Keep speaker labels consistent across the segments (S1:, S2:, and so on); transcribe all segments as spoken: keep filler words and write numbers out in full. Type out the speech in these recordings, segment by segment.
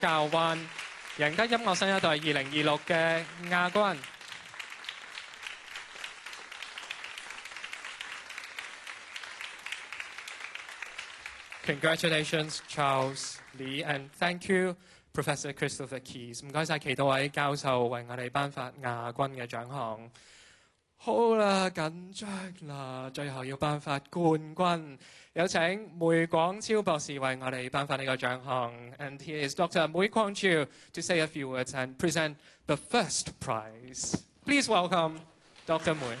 S1: 教灣贏得音樂新一代二零二六嘅亞軍。Congratulations, Charles Lee, and thank you, Professor Christopher Keys。唔該晒祁道偉教授為我哋頒發亞軍嘅獎項。好啦，緊張啦，最後要頒發冠軍，有請梅廣超博士為我哋頒發呢個獎項。And here is Doctor Mui Kwang Chiu to say a few words and present the first prize. Please welcome Doctor Mui.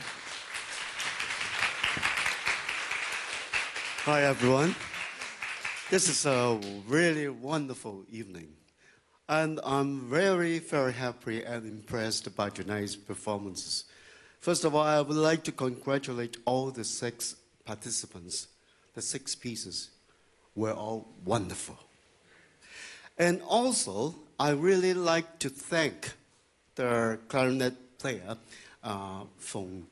S2: Hi everyone. This is a really wonderful evening, and I'm very, very happy and impressed by tonight's performances. First of all, I would like to congratulate all the six participants. The six pieces were all wonderful. And also, I really like to thank the clarinet player, uh, Feng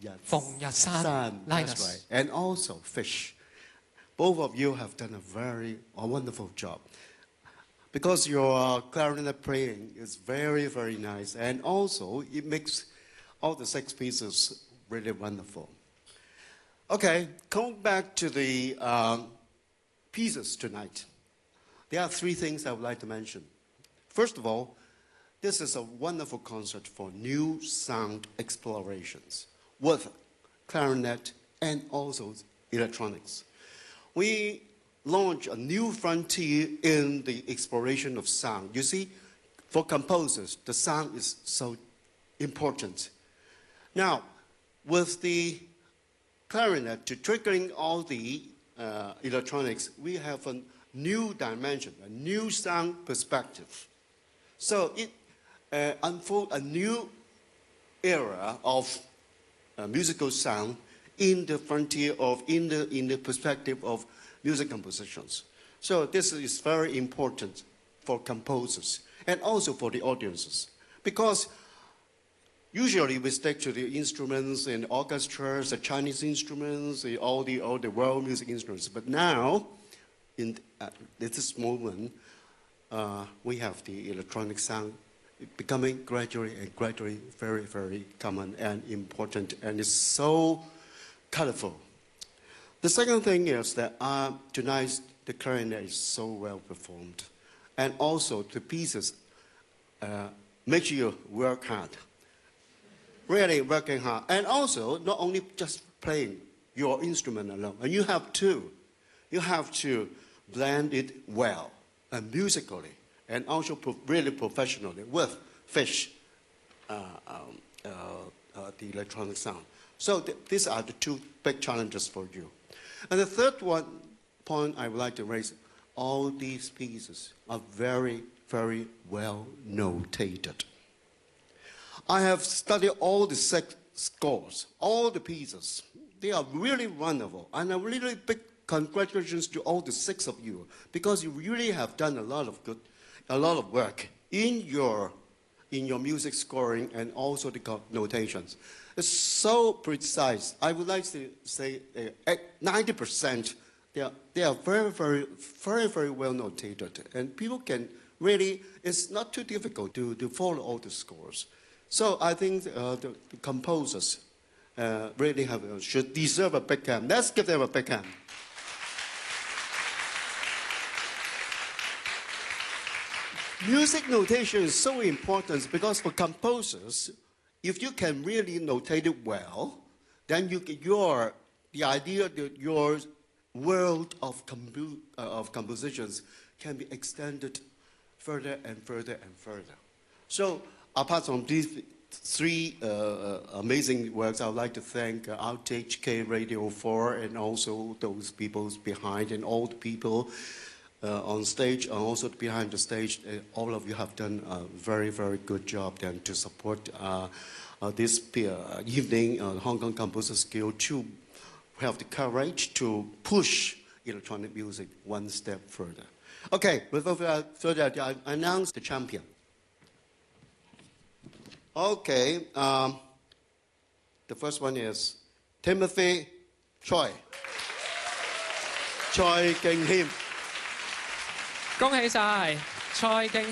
S2: Yat-san, that's right, and also Fish. Both of you have done a very a wonderful job. Because your clarinet playing is very, very nice, and also it makes all the six pieces really wonderful. Okay, coming back to the um, pieces tonight. There are three things I would like to mention. First of all, this is a wonderful concert for new sound explorations with clarinet and also electronics. We launch a new frontier in the exploration of sound. You see, for composers, the sound is so important. Now, with the clarinet to triggering all the uh, electronics, we have a new dimension, a new sound perspective. So it uh, unfolds a new era of uh, musical sound in the frontier of, in the, in the perspective of music compositions. So this is very important for composers and also for the audiences, because usually we stick to the instruments and orchestras, the Chinese instruments, the, all, the, all the world music instruments. But now, in uh, this moment, uh, we have the electronic sound becoming gradually and gradually very, very common and important, and it's so colorful. The second thing is that uh, tonight the clarinet is so well performed, and also the pieces uh, make you work hard, really working hard, and also not only just playing your instrument alone, and you have to, you have to blend it well and musically, and also pro really professionally with Fish, uh, um, uh, uh, the electronic sound. So th these are the two big challenges for you. And the third one point I would like to raise, all these pieces are very, very well notated. I have studied all the six scores, all the pieces. They are really wonderful, and a really big congratulations to all the six of you, because you really have done a lot of good, a lot of work in your, in your music scoring and also the notations. It's so precise. I would like to say uh, ninety percent, they are, they are very, very, very, very well notated. And people can really, it's not too difficult to, to follow all the scores. So I think uh, the, the composers uh, really have, uh, should deserve a big hand. Let's give them a big hand. Music notation is so important because for composers, if you can really notate it well, then you get your, the idea that your world of, compu uh, of compositions can be extended further and further and further. So apart from these three uh, amazing works, I would like to thank uh, R T H K Radio four and also those people behind and all the people Uh, on stage and also behind the stage. Uh, all of you have done a very, very good job then to support uh, uh, this uh, evening, uh, Hong Kong Composers Guild, to have the courage to push electronic music one step further. Okay, without further ado, I announce the champion. Okay, um, the first one is Timothy Choi. Choi King Him.
S1: 恭喜晒！ 蔡敬